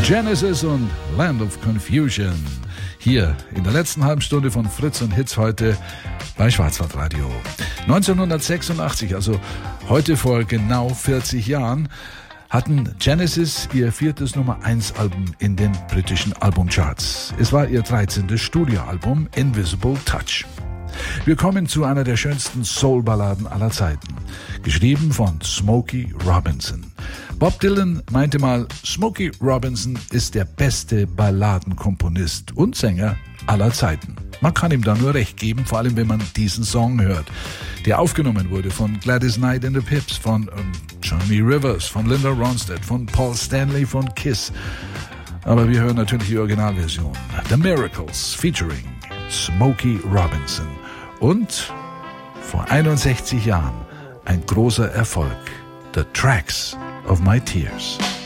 Genesis und Land of Confusion. Hier in der letzten halben Stunde von Fritz und Hits heute bei Schwarzwaldradio. 1986, also heute vor genau 40 Jahren, hatten Genesis ihr 4. Nummer-1-Album in den britischen Albumcharts. Es war ihr 13. Studioalbum Invisible Touch. Wir kommen zu einer der schönsten Soul-Balladen aller Zeiten, geschrieben von Smokey Robinson. Bob Dylan meinte mal, Smokey Robinson ist der beste Balladenkomponist und Sänger aller Zeiten. Man kann ihm da nur recht geben, vor allem wenn man diesen Song hört, der aufgenommen wurde von Gladys Knight and the Pips, von Johnny Rivers, von Linda Ronstadt, von Paul Stanley von Kiss. Aber wir hören natürlich die Originalversion. The Miracles featuring Smokey Robinson. Und vor 61 Jahren ein großer Erfolg. The Tracks of My Tears.